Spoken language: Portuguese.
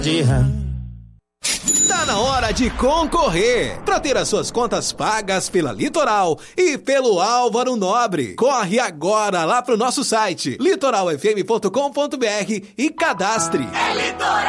Tá na hora de concorrer para ter as suas contas pagas pela Litoral e pelo Álvaro Nobre. Corre agora lá pro nosso site litoralfm.com.br e cadastre. É Litoral!